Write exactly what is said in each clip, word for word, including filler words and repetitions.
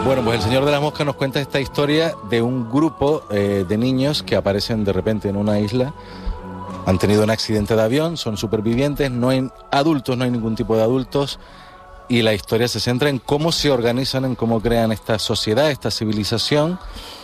Bueno, pues El Señor de las Moscas nos cuenta esta historia de un grupo eh, de niños que aparecen de repente en una isla. Han tenido un accidente de avión, son supervivientes, no hay adultos, no hay ningún tipo de adultos, y la historia se centra en cómo se organizan, en cómo crean esta sociedad, esta civilización,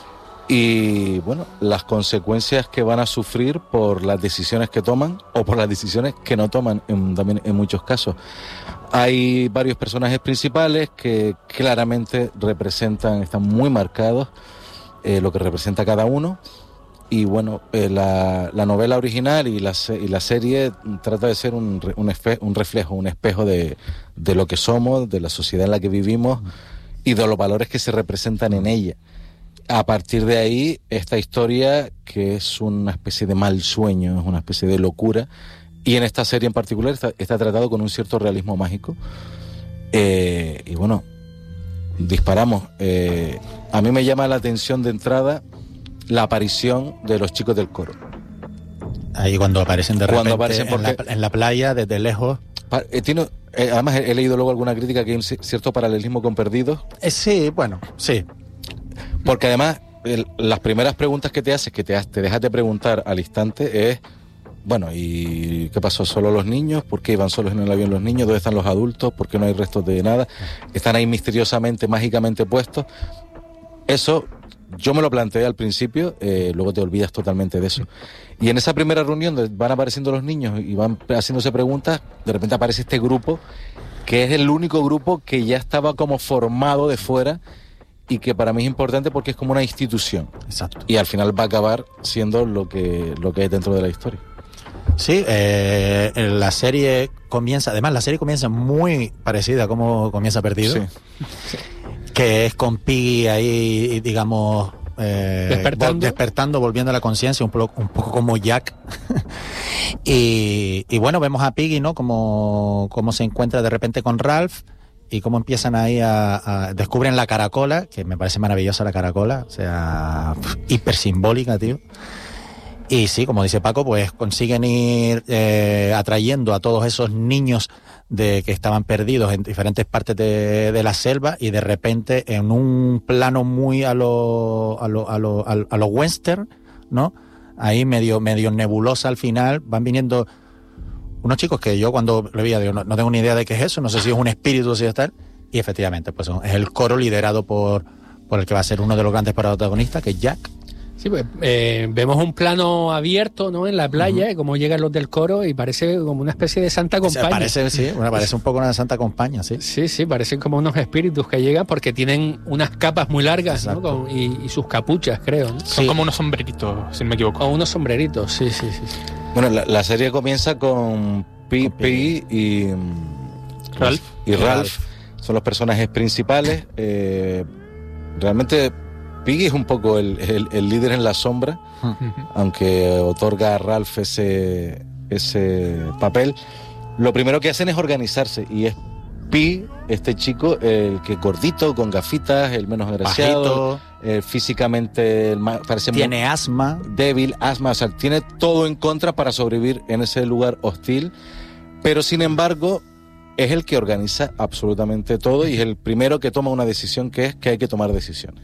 y bueno, las consecuencias que van a sufrir por las decisiones que toman o por las decisiones que no toman en, también en muchos casos. Hay varios personajes principales que claramente representan, están muy marcados eh, lo que representa cada uno. Y bueno, eh, la, la novela original y la, y la serie trata de ser un, un, espe, un reflejo, un espejo de, de lo que somos, de la sociedad en la que vivimos y de los valores que se representan en ella. A partir de ahí, esta historia, que es una especie de mal sueño, es una especie de locura, y en esta serie en particular está, está tratado con un cierto realismo mágico. Eh, y bueno, disparamos. Eh, a mí me llama la atención de entrada la aparición de los chicos del coro. Ahí cuando aparecen de cuando repente aparecen porque, en, la, en la playa, desde lejos. Pa, eh, tiene, eh, además he, he leído luego alguna crítica que hay un cierto paralelismo con Perdidos. Eh, sí, bueno, sí. Porque además el, las primeras preguntas que te haces, que te, te dejas de preguntar al instante es, bueno, ¿y qué pasó? ¿Solo los niños? ¿Por qué iban solos en el avión los niños? ¿Dónde están los adultos? ¿Por qué no hay restos de nada? Están ahí misteriosamente, mágicamente puestos. Eso yo me lo planteé al principio, eh, luego te olvidas totalmente de eso. Y en esa primera reunión donde van apareciendo los niños y van haciéndose preguntas, de repente aparece este grupo, que es el único grupo que ya estaba como formado de fuera y que para mí es importante porque es como una institución. Exacto. Y al final va a acabar siendo lo que, lo que hay dentro de la historia. Sí, eh, la serie comienza, además la serie comienza muy parecida a como comienza Perdido. Sí. Que es con Piggy ahí, digamos, eh, despertando. despertando, volviendo a la conciencia, un, un poco como Jack. y, y bueno, vemos a Piggy, ¿no? Como, como se encuentra de repente con Ralph y cómo empiezan ahí a, a... descubren la caracola, que me parece maravillosa la caracola, o sea, hiper simbólica, tío. Y sí, como dice Paco, pues consiguen ir eh, atrayendo a todos esos niños de que estaban perdidos en diferentes partes de, de la selva, y de repente en un plano muy a lo a lo a lo a, a lo western, ¿no? Ahí medio medio nebulosa al final van viniendo unos chicos que yo cuando lo veía digo, no, no tengo ni idea de qué es eso, no sé si es un espíritu o si es tal, y efectivamente pues es el coro liderado por por el que va a ser uno de los grandes protagonistas, que es Jack. Sí, pues eh, vemos un plano abierto, ¿no? En la playa, uh-huh. Como llegan los del coro y parece como una especie de santa compañía. O sea, parece, sí, bueno, parece un poco una santa compañía, sí. Sí, sí, parecen como unos espíritus que llegan porque tienen unas capas muy largas, ¿no? Con, y, y sus capuchas, creo, ¿no? Son sí. como unos sombreritos, si no me equivoco. O unos sombreritos, sí, sí, sí. Bueno, la, la serie comienza con Piggy y Ralph. Y Ralph son los personajes principales. Eh, realmente Piggy es un poco el, el, el líder en la sombra, uh-huh. aunque otorga a Ralph ese, ese papel. Lo primero que hacen es organizarse, y es Pi, este chico, el que es gordito, con gafitas, el menos agraciado, eh, físicamente el más, parece tiene muy asma, débil, asma, o sea, tiene todo en contra para sobrevivir en ese lugar hostil, pero sin embargo es el que organiza absolutamente todo y es el primero que toma una decisión, que es que hay que tomar decisiones.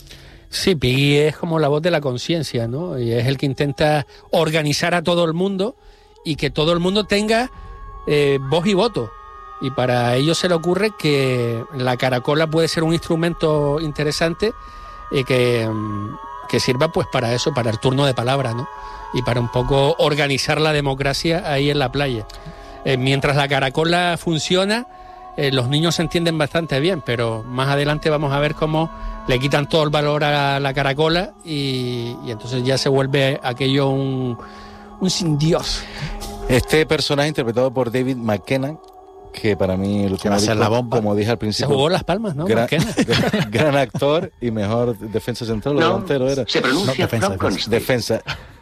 Sí, Piggy es como la voz de la conciencia, ¿no? Y es el que intenta organizar a todo el mundo y que todo el mundo tenga eh, voz y voto. Y para ello se le ocurre que la caracola puede ser un instrumento interesante y que, que sirva pues para eso, para el turno de palabra, ¿no? Y para un poco organizar la democracia ahí en la playa. Eh, mientras la caracola funciona, eh, los niños se entienden bastante bien, pero más adelante vamos a ver cómo le quitan todo el valor a la caracola y, y entonces ya se vuelve aquello un, un sin Dios. Este personaje interpretado por David McKenna, que para mí lo que va a ser la bomba, como dije al principio, se jugó las palmas, ¿no? Gran, gran, gran actor y mejor defensa central, no, delantero era. Se pronuncia no, defensa, defensa, defensa.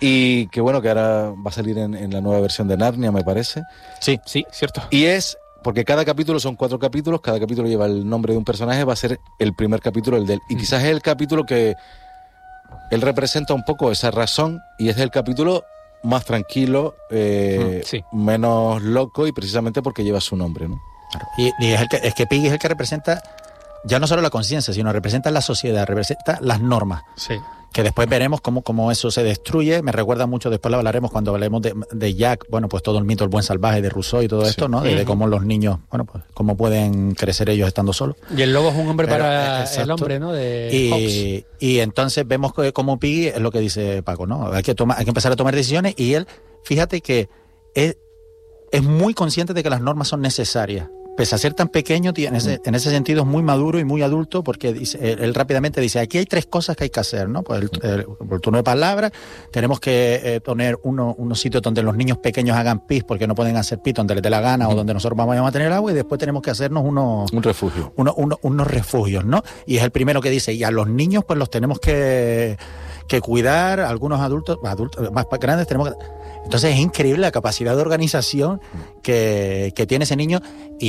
Y que bueno, que ahora va a salir en, en la nueva versión de Narnia, me parece. Sí, sí, cierto. Y es porque cada capítulo son cuatro capítulos, cada capítulo lleva el nombre de un personaje, va a ser el primer capítulo el de él. Y quizás es el capítulo que él representa un poco esa razón, y es el capítulo más tranquilo, eh, mm, sí. menos loco, y precisamente porque lleva su nombre, ¿no? Claro. Y, y es, el que, es que Piggy es el que representa ya no solo la conciencia, sino representa la sociedad, representa las normas. Sí. Que después veremos cómo, cómo eso se destruye. Me recuerda mucho, después lo hablaremos cuando hablemos de, de Jack, bueno, pues todo el mito del buen salvaje de Rousseau y todo Sí. esto, ¿no? De, de cómo los niños, bueno, pues cómo pueden crecer ellos estando solos. Y el lobo es un hombre Pero, para eh, exacto. el hombre, ¿no? De Hobbes. Y, y entonces vemos que como Piggy es lo que dice Paco, ¿no? Hay que, tomar, hay que empezar a tomar decisiones y él, fíjate que es, es muy consciente de que las normas son necesarias. Pese a ser tan pequeño, en ese, en ese sentido es muy maduro y muy adulto porque dice, él, él rápidamente dice, aquí hay tres cosas que hay que hacer, ¿no? Pues el, el, el turno de palabra, tenemos que eh, poner uno, unos sitios donde los niños pequeños hagan pis porque no pueden hacer pis donde les dé la gana o donde nosotros vamos a tener agua y después tenemos que hacernos unos... Un refugio. Uno, uno, unos refugios, ¿no? Y es el primero que dice, y a los niños pues los tenemos que, que cuidar, algunos adultos, adultos más grandes tenemos que... Entonces es increíble la capacidad de organización que, que tiene ese niño y